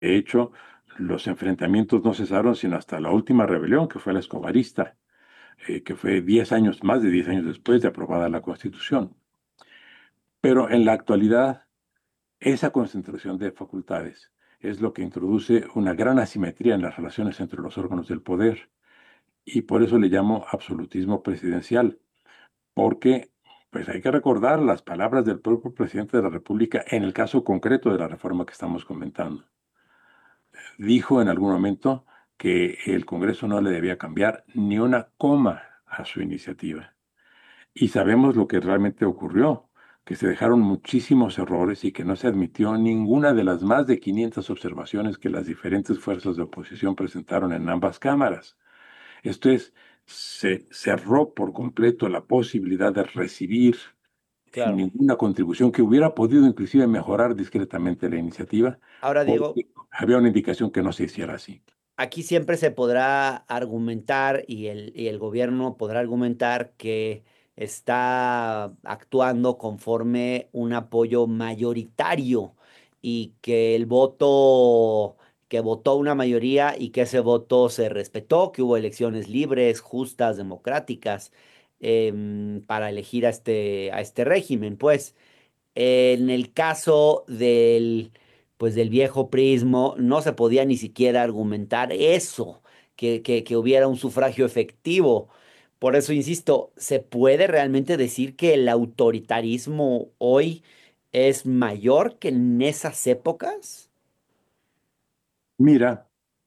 De hecho, los enfrentamientos no cesaron sino hasta la última rebelión, que fue la escobarista, que fue 10 años, más de 10 años después de aprobada la Constitución. Pero en la actualidad, esa concentración de facultades es lo que introduce una gran asimetría en las relaciones entre los órganos del poder. Y por eso le llamo absolutismo presidencial, porque pues hay que recordar las palabras del propio presidente de la República en el caso concreto de la reforma que estamos comentando. Dijo en algún momento que el Congreso no le debía cambiar ni una coma a su iniciativa. Y sabemos lo que realmente ocurrió, que se dejaron muchísimos errores y que no se admitió ninguna de las más de 500 observaciones que las diferentes fuerzas de oposición presentaron en ambas cámaras. Esto es, se cerró por completo la posibilidad de recibir Claro. ninguna contribución que hubiera podido inclusive mejorar discretamente la iniciativa, Ahora, Diego, porque había una indicación que no se hiciera así. aquí siempre se podrá argumentar y el gobierno podrá argumentar que está actuando conforme un apoyo mayoritario y que el voto, que votó una mayoría y que ese voto se respetó, que hubo elecciones libres, justas, democráticas, para elegir a este régimen, pues. En el caso pues del viejo prismo, no se podía ni siquiera argumentar eso, que hubiera un sufragio efectivo. Por eso, insisto, ¿se puede realmente decir que el autoritarismo hoy es mayor que en esas épocas? Mira,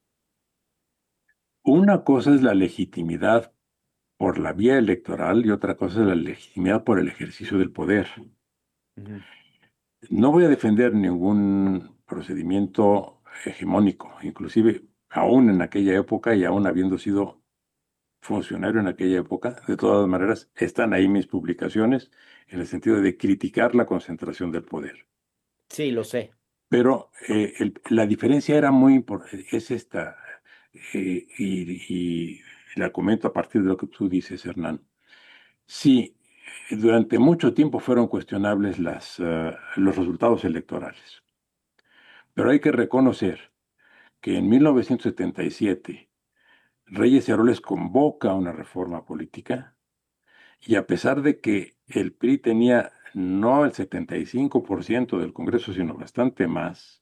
una cosa es la legitimidad por la vía electoral y otra cosa es la legitimidad por el ejercicio del poder. Ujú. No voy a defender ningún procedimiento hegemónico, inclusive aún en aquella época y aún habiendo sido funcionario en aquella época, de todas maneras están ahí mis publicaciones en el sentido de criticar la concentración del poder. Sí, lo sé. Pero la diferencia era muy importante, es esta, y la comento a partir de lo que tú dices, Hernán. Sí, durante mucho tiempo fueron cuestionables los resultados electorales, pero hay que reconocer que en 1977 Reyes Heroles convoca una reforma política y a pesar de que el PRI tenía no el 75% del Congreso, sino bastante más,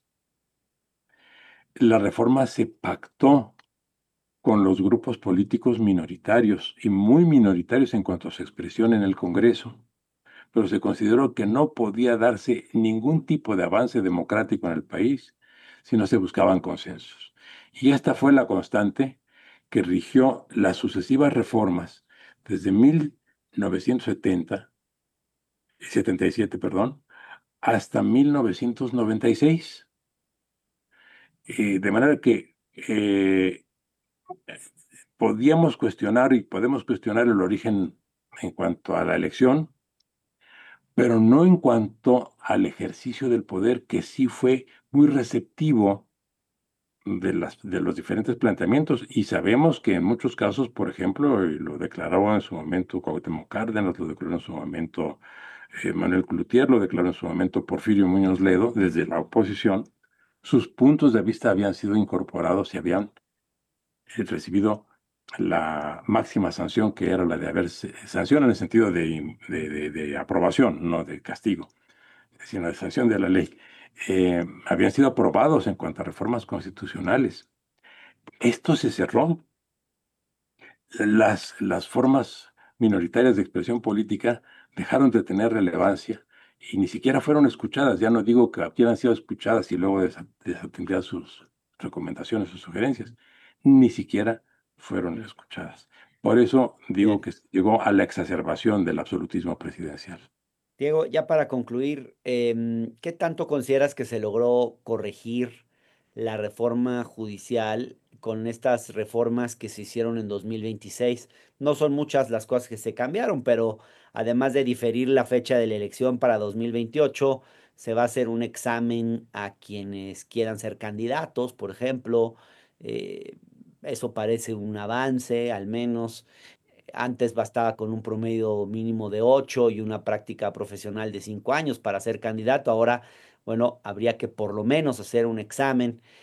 la reforma se pactó con los grupos políticos minoritarios y muy minoritarios en cuanto a su expresión en el Congreso, pero se consideró que no podía darse ningún tipo de avance democrático en el país si no se buscaban consensos. Y esta fue la constante que rigió las sucesivas reformas desde 1970, 77, perdón, hasta 1996. De manera que podíamos cuestionar y podemos cuestionar el origen en cuanto a la elección, pero no en cuanto al ejercicio del poder, que sí fue muy receptivo de los diferentes planteamientos. Y sabemos que en muchos casos, por ejemplo, y lo declaraba en su momento Cuauhtémoc Cárdenas, lo declaró en su momento Manuel Cloutier, lo declaró en su momento Porfirio Muñoz Ledo, desde la oposición, sus puntos de vista habían sido incorporados y habían recibido la máxima sanción, que era la de sanción en el sentido de aprobación, no de castigo, sino de sanción de la ley, habían sido aprobados en cuanto a reformas constitucionales. Esto se cerró. Las formas minoritarias de expresión política dejaron de tener relevancia y ni siquiera fueron escuchadas. Ya no digo que hubieran sido escuchadas y luego desatendidas sus recomendaciones o sugerencias. Ni siquiera fueron escuchadas. Por eso digo Bien. que llegó a la exacerbación del absolutismo presidencial. Diego, ya para concluir, ¿qué tanto consideras que se logró corregir la reforma judicial con estas reformas que se hicieron en 2026? No son muchas las cosas que se cambiaron, pero además de diferir la fecha de la elección para 2028, se va a hacer un examen a quienes quieran ser candidatos, por ejemplo. Eh, Eso parece un avance, al menos. Antes bastaba con un promedio mínimo de 8 y una práctica profesional de 5 años para ser candidato. Ahora, bueno, habría que por lo menos hacer un examen.